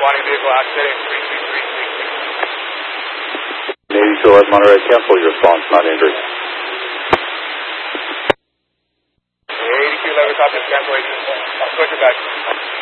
responding vehicle accident 32336. Navy 211 Monterey, cancel your response, not injury. 8211 copy cancellation. I'll switch it back.